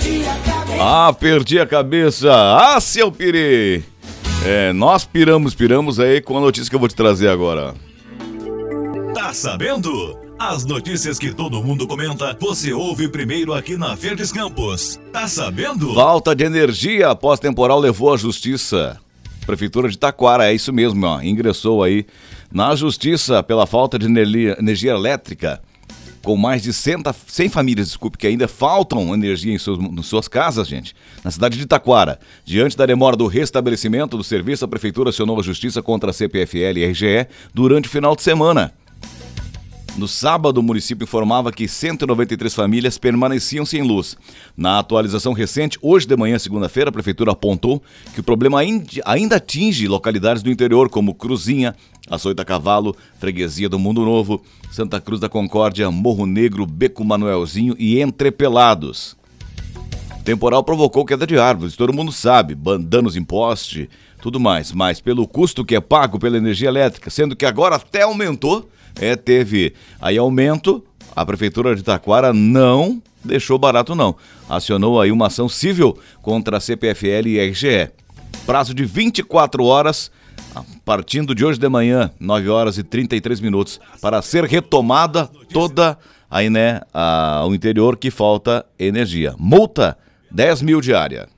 Ah, perdi a cabeça. Ah, seu Piri. Nós piramos aí com a notícia que eu vou te trazer agora. Tá sabendo? As notícias que todo mundo comenta, você ouve primeiro aqui na Verdes Campos. Tá sabendo? Falta de energia após temporal levou à justiça. Prefeitura de Taquara, é isso mesmo, ó, ingressou aí na justiça pela falta de energia elétrica. Com mais de 100 famílias, que ainda faltam energia em suas casas, gente. Na cidade de Taquara, diante da demora do restabelecimento do serviço, a prefeitura acionou a justiça contra a CPFL e a RGE durante o final de semana. No sábado, o município informava que 193 famílias permaneciam sem luz. Na atualização recente, hoje de manhã, segunda-feira, a prefeitura apontou que o problema ainda atinge localidades do interior, como Cruzinha, Açoita Cavalo, Freguesia do Mundo Novo, Santa Cruz da Concórdia, Morro Negro, Beco Manuelzinho e Entrepelados. O temporal provocou queda de árvores, todo mundo sabe, danos em poste, tudo mais, mas pelo custo que é pago pela energia elétrica, sendo que agora até aumentou, teve aí aumento, a Prefeitura de Taquara não deixou barato não, acionou aí uma ação civil contra a CPFL e a RGE. Prazo de 24 horas, partindo de hoje de manhã, 9 horas e 33 minutos, para ser retomada toda aí, o interior que falta energia. Multa, 10 mil diária.